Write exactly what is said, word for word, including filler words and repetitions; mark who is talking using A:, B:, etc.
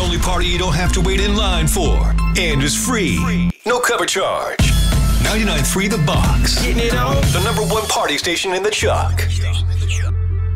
A: only party you don't have to wait in line for. And is free. No cover charge. ninety-nine point three The Box. Getting it on. The number one party station in the Chuck.